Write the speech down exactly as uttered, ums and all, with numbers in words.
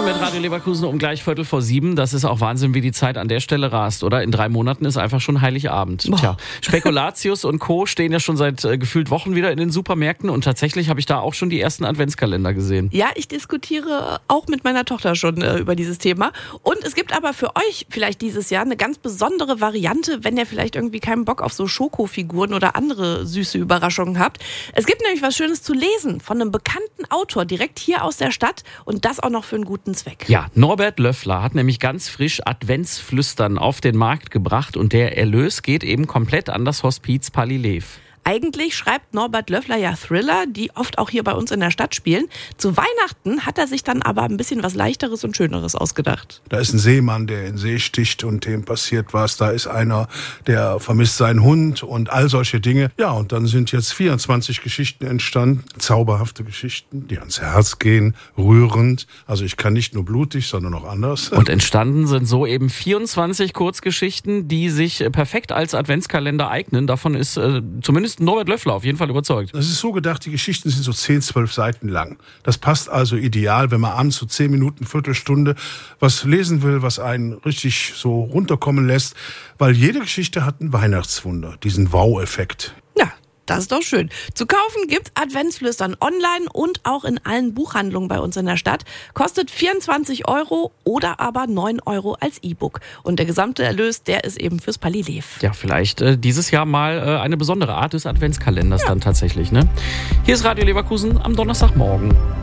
mit Radio Leverkusen um gleich Viertel vor sieben. Das ist auch Wahnsinn, wie die Zeit an der Stelle rast, oder? In drei Monaten ist einfach schon Heiligabend. Boah. Tja, Spekulatius und Co. stehen ja schon seit äh, gefühlt Wochen wieder in den Supermärkten und tatsächlich habe ich da auch schon die ersten Adventskalender gesehen. Ja, ich diskutiere auch mit meiner Tochter schon äh, über dieses Thema. Und es gibt aber für euch vielleicht dieses Jahr eine ganz besondere Variante, wenn ihr vielleicht irgendwie keinen Bock auf so Schokofiguren oder andere süße Überraschungen habt. Es gibt nämlich was Schönes zu lesen von einem bekannten Autor direkt hier aus der Stadt und das auch noch für einen guten Zweck. Ja, Norbert Löffler hat nämlich ganz frisch Adventsflüstern auf den Markt gebracht und der Erlös geht eben komplett an das Hospiz Pallilev. Eigentlich schreibt Norbert Löffler ja Thriller, die oft auch hier bei uns in der Stadt spielen. Zu Weihnachten hat er sich dann aber ein bisschen was Leichteres und Schöneres ausgedacht. Da ist ein Seemann, der in den See sticht und dem passiert was. Da ist einer, der vermisst seinen Hund und all solche Dinge. Ja, und dann sind jetzt vierundzwanzig Geschichten entstanden. Zauberhafte Geschichten, die ans Herz gehen, rührend. Also ich kann nicht nur blutig, sondern auch anders. Und entstanden sind so eben vierundzwanzig Kurzgeschichten, die sich perfekt als Adventskalender eignen. Davon ist äh, zumindest Norbert Löffler auf jeden Fall überzeugt. Das ist so gedacht, die Geschichten sind so zehn, zwölf Seiten lang. Das passt also ideal, wenn man abends so zehn Minuten, Viertelstunde was lesen will, was einen richtig so runterkommen lässt. Weil jede Geschichte hat ein Weihnachtswunder, diesen Wow-Effekt. Ja, das ist doch schön. Zu kaufen gibt's Adventsflüstern online und auch in allen Buchhandlungen bei uns in der Stadt. Kostet vierundzwanzig Euro oder aber neun Euro als E-Book. Und der gesamte Erlös, der ist eben fürs Pallilev. Ja, vielleicht äh, dieses Jahr mal äh, eine besondere Art des Adventskalenders ja. dann tatsächlich, ne? Hier ist Radio Leverkusen am Donnerstagmorgen.